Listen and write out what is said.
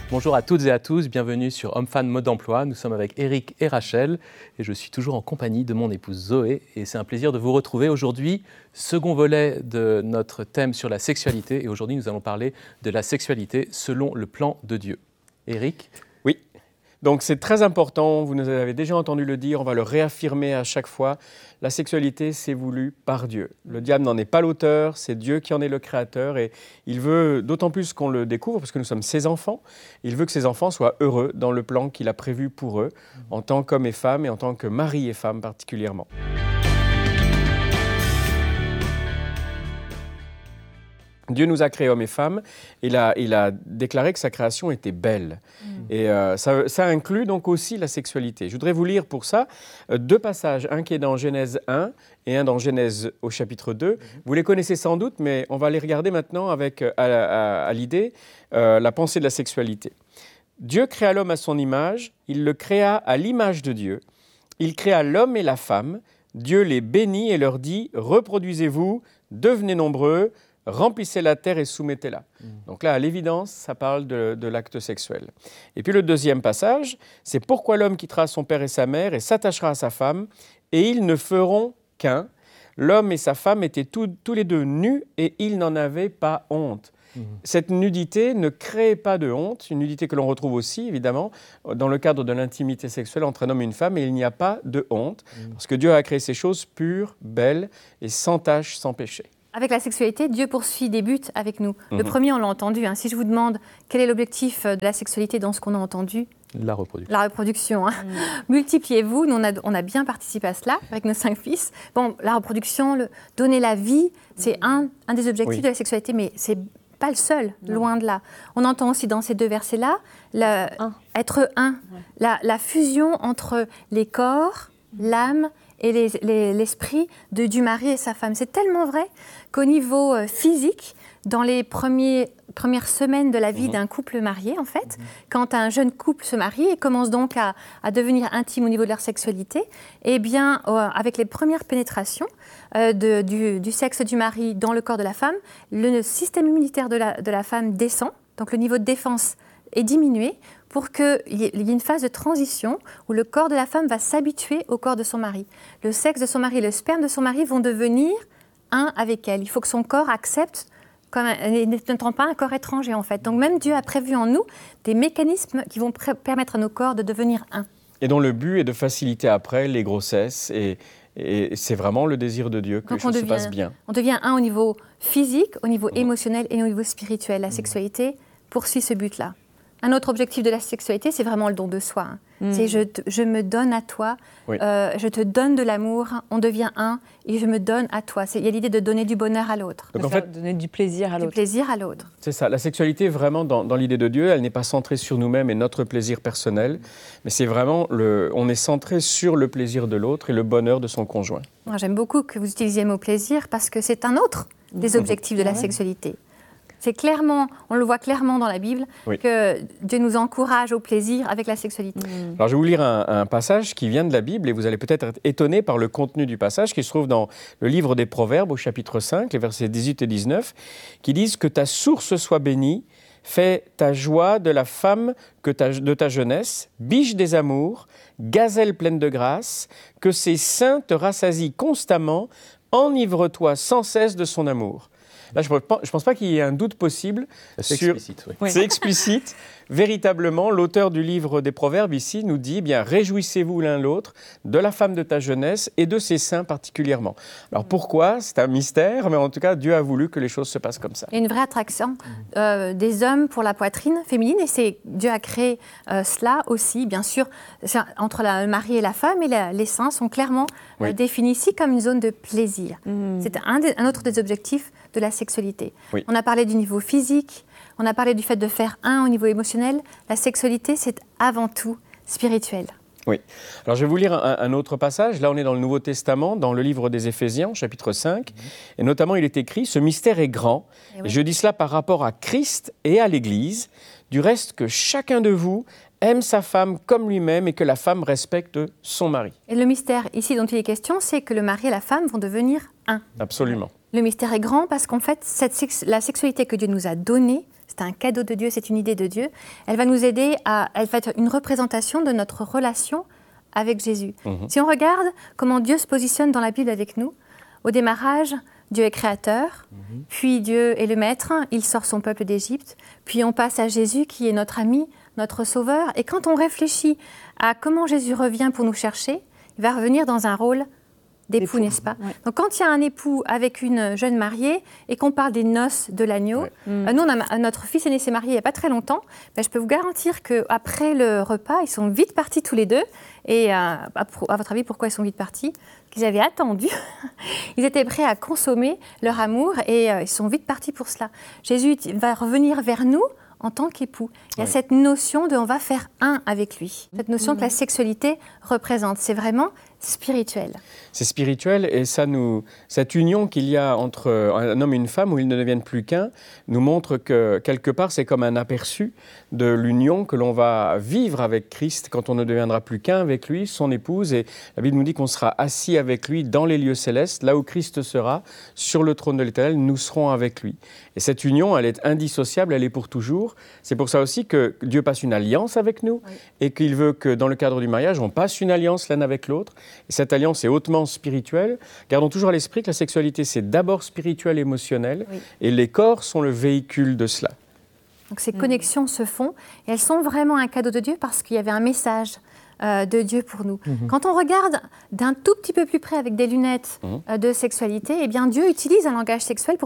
Bonjour à toutes et à tous, bienvenue sur Homme-Femme Mode d'Emploi. Nous sommes avec Eric et Rachel et je suis toujours en compagnie de mon épouse Zoé et c'est un plaisir de vous retrouver aujourd'hui. Second volet de notre thème sur la sexualité et aujourd'hui nous allons parler de la sexualité selon le plan de Dieu. Eric ? Oui, donc c'est très important, vous nous avez déjà entendu le dire, on va le réaffirmer à chaque fois. La sexualité, c'est voulu par Dieu. Le diable n'en est pas l'auteur, c'est Dieu qui en est le créateur et il veut, d'autant plus qu'on le découvre, parce que nous sommes ses enfants, il veut que ses enfants soient heureux dans le plan qu'il a prévu pour eux, en tant qu'homme et femme et en tant que mari et femme particulièrement. Dieu nous a créés hommes et femmes, et il a déclaré que sa création était belle. Et ça inclut donc aussi la sexualité. Je voudrais vous lire pour ça deux passages, un qui est dans Genèse 1 et un dans Genèse au chapitre 2. Vous les connaissez sans doute, mais on va les regarder maintenant avec à l'idée la pensée de la sexualité. Dieu créa l'homme à son image, il le créa à l'image de Dieu. Il créa l'homme et la femme, Dieu les bénit et leur dit « Reproduisez-vous, devenez nombreux ». Remplissez la terre et soumettez-la. Donc là, à l'évidence, ça parle de l'acte sexuel. Et puis le deuxième passage, c'est « Pourquoi l'homme quittera son père et sa mère et s'attachera à sa femme, et ils ne feront qu'un. L'homme et sa femme étaient tous les deux nus et ils n'en avaient pas honte. » Cette nudité ne crée pas de honte, une nudité que l'on retrouve aussi, évidemment, dans le cadre de l'intimité sexuelle entre un homme et une femme, et il n'y a pas de honte, parce que Dieu a créé ces choses pures, belles et sans tache, sans péché. Avec la sexualité, Dieu poursuit des buts avec nous. Le premier, on l'a entendu. Si je vous demande quel est l'objectif de la sexualité dans ce qu'on a entendu ? La reproduction. La reproduction. Multipliez-vous. Nous, on a bien participé à cela avec nos 5 fils. Bon, la reproduction, donner la vie, c'est un des objectifs de la sexualité, mais c'est pas le seul, loin de là. On entend aussi dans ces deux versets-là, être un. La fusion entre les corps, l'âme et l'esprit du mari et sa femme. C'est tellement vrai qu'au niveau physique, dans les premières semaines de la vie d'un couple marié, en fait, quand un jeune couple se marie et commence donc à devenir intime au niveau de leur sexualité, eh bien, avec les premières pénétrations du sexe du mari dans le corps de la femme, le système immunitaire de la femme descend, donc le niveau de défense est diminué pour qu'il y ait une phase de transition où le corps de la femme va s'habituer au corps de son mari. Le sexe de son mari et le sperme de son mari vont devenir un avec elle. Il faut que son corps accepte, n'étant pas un corps étranger en fait. Donc même Dieu a prévu en nous des mécanismes qui vont permettre à nos corps de devenir un. Et dont le but est de faciliter après les grossesses et c'est vraiment le désir de Dieu que les choses se passent bien. On devient un au niveau physique, au niveau émotionnel et au niveau spirituel. La sexualité poursuit ce but-là. Un autre objectif de la sexualité, c'est vraiment le don de soi. C'est je me donne à toi, je te donne de l'amour, on devient un et je me donne à toi. Il y a l'idée de donner du bonheur à l'autre. Donc en fait, donner du plaisir à l'autre. Du plaisir à l'autre. C'est ça, la sexualité vraiment dans l'idée de Dieu, elle n'est pas centrée sur nous-mêmes et notre plaisir personnel, mais c'est vraiment, on est centré sur le plaisir de l'autre et le bonheur de son conjoint. Moi, j'aime beaucoup que vous utilisiez le mot plaisir parce que c'est un autre des objectifs de la sexualité. C'est clairement, on le voit clairement dans la Bible, que Dieu nous encourage au plaisir avec la sexualité. Alors je vais vous lire un passage qui vient de la Bible et vous allez peut-être être étonné par le contenu du passage qui se trouve dans le livre des Proverbes au chapitre 5, les versets 18 et 19, qui disent « Que ta source soit bénie, fais ta joie de la femme de ta jeunesse, biche des amours, gazelle pleine de grâce, que ses seins te rassasient constamment, enivre-toi sans cesse de son amour. » Là, je ne pense pas qu'il y ait un doute possible. C'est explicite, oui. C'est explicite. Véritablement, l'auteur du livre des Proverbes ici nous dit, réjouissez-vous l'un l'autre de la femme de ta jeunesse et de ses seins particulièrement. Alors pourquoi ? C'est un mystère, mais en tout cas, Dieu a voulu que les choses se passent comme ça. Il y a une vraie attraction des hommes pour la poitrine féminine et Dieu a créé cela aussi, bien sûr, entre le mari et la femme, et les seins sont clairement définis ici comme une zone de plaisir. C'est un autre des objectifs de la sexualité. On a parlé du niveau physique, on a parlé du fait de faire un au niveau émotionnel. La sexualité, c'est avant tout spirituel. Oui. Alors, je vais vous lire un autre passage. Là, on est dans le Nouveau Testament, dans le livre des Éphésiens, chapitre 5. Et notamment, il est écrit « Ce mystère est grand. Et je dis cela par rapport à Christ et à l'Église. Du reste, que chacun de vous aime sa femme comme lui-même et que la femme respecte son mari. » Et le mystère ici dont il est question, c'est que le mari et la femme vont devenir un. Absolument. Le mystère est grand parce qu'en fait, la sexualité que Dieu nous a donnée, c'est un cadeau de Dieu, c'est une idée de Dieu. Elle va nous aider elle va être une représentation de notre relation avec Jésus. Si on regarde comment Dieu se positionne dans la Bible avec nous, au démarrage, Dieu est créateur, puis Dieu est le maître, il sort son peuple d'Égypte, puis on passe à Jésus qui est notre ami, notre sauveur. Et quand on réfléchit à comment Jésus revient pour nous chercher, il va revenir dans un rôle d'époux, n'est-ce pas? Donc quand il y a un époux avec une jeune mariée et qu'on parle des noces de l'agneau, nous, notre fils aîné s'est marié il n'y a pas très longtemps, je peux vous garantir qu'après le repas, ils sont vite partis tous les deux. Et à votre avis, pourquoi ils sont vite partis? Qu'ils avaient attendu, ils étaient prêts à consommer leur amour et ils sont vite partis pour cela. Jésus va revenir vers nous en tant qu'époux. Il y a cette notion de on va faire un avec lui. Cette notion que la sexualité représente, c'est vraiment spirituel. C'est spirituel et cette union qu'il y a entre un homme et une femme où ils ne deviennent plus qu'un nous montre que quelque part c'est comme un aperçu de l'union que l'on va vivre avec Christ quand on ne deviendra plus qu'un avec lui, son épouse. Et la Bible nous dit qu'on sera assis avec lui dans les lieux célestes, là où Christ sera, sur le trône de l'Éternel, nous serons avec lui. Et cette union, elle est indissociable, elle est pour toujours. C'est pour ça aussi que Dieu passe une alliance avec nous et qu'il veut que dans le cadre du mariage, on passe une alliance l'un avec l'autre. Et cette alliance est hautement spirituelle. Gardons toujours à l'esprit que la sexualité, c'est d'abord spirituel, émotionnel, et les corps sont le véhicule de cela. Donc ces connexions se font, et elles sont vraiment un cadeau de Dieu parce qu'il y avait un message de Dieu pour nous. Quand on regarde d'un tout petit peu plus près avec des lunettes de sexualité, eh bien Dieu utilise un langage sexuel pour